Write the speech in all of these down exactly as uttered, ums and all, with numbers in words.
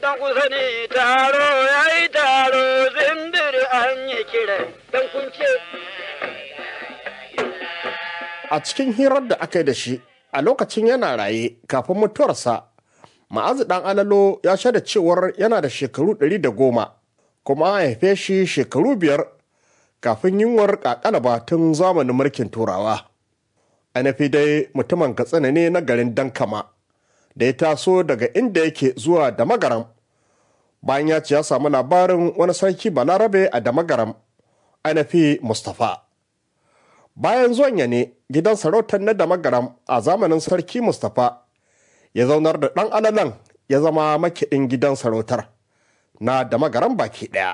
Dan kusa ne taro ya yi taro zindir an yi kira don kunce. A cikin hirar da aka yi da shi a lokacin yana raye kafin mutuwarsa, Ma'azu ɗan Alalo ya shaida cewar yana da shekaru ɗari da goma, kuma an haife shi shekaru biyar kafin yunwar ƙaƙalaba tun zamanin mulkin Turawa. Ainihi dai mutumin Katsina ne na garin Dankama, da ya taso daga inda yake zuwa Damagaram, bayan ya ce ya samu labarin wani sarki Balarabe a Damagaram, ainihi Mustapha. Bayan zuwan ya ne gidan sarautar na Damagaram a zamanin sarki Mustapha ya zaunar da ɗan Alalan ya zama makiɗin gidan sarautar na Damagaram baki ɗaya.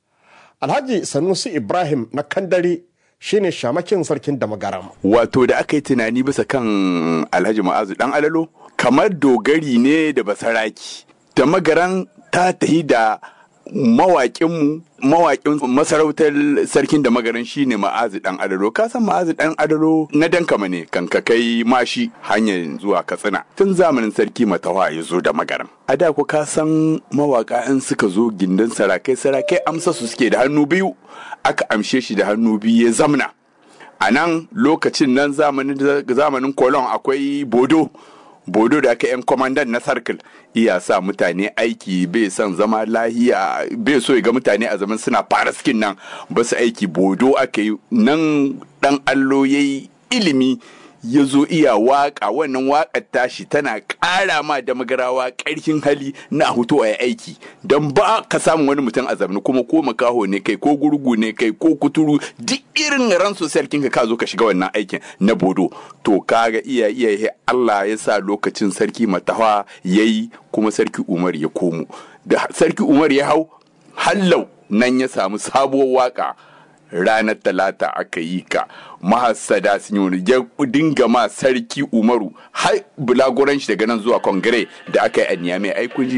Alhaji Sanusi Ibrahim na Kandari shine shamakin sarkin Damagaram. Wato da aka yi tunani bisa kan Alhaji Ma'azu ɗan Alalo, kamar dogari ne da basaraki. Damagaram ta tahi da mawaƙinmu mawaƙin masarautar sarkin Damagaram shine Ma'azu ɗan Alalo. Ka san Ma'azu ɗan Alalo na Dankama ne kan ka kai mashi hanyar zuwa Katsina tun zamanin sarki Matawa ya zo Damagaram. A da ku ka san mawaƙa in suka zo gindin sarakai sarakai amsa su suke da hannu biyu, aka amshe shi da hannu biyu ya zamna. A nan lokacin nan zamanin zamanin kolon akwai bodo bodo da aka yan kwamandan na sarkil iya sa mutane aiki, bai son zama lahiya, bai so ya ga mutane a zaman suna fara skin nan ba su aiki. Bodo aka yi nan, dan allo ya yi ilimi ya zo iya waka. Wannan wakar tashi tana ƙara ma da magarawa ƙarfin hali na hutu a aiki, don ba ka samu wani mutum a zamani kuma ko makaho ne kai ko gurgu ne kai ko kuturu, duk irin ran sosai kinka ka zo ka shiga wannan aikin na bodo. To kaga iya iya Allah ya sa lokacin sarki Matawa yayi kuma sarki Umar ya komo. Da sarki Umar ya hau hallau nan ya samu sabuwar waka. Ranar talata aka yi ka mahassada sun yi ya dinga ma sarki Umaru har bulaguran shi daga nan zuwa kongire da aka yi a Niamey. Ai kun ji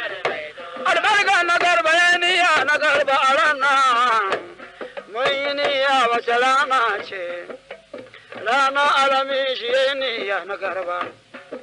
Albarka na garba ya niya na garba a rana mun yi niya wace rana ce rana alami shi ya niya na garba.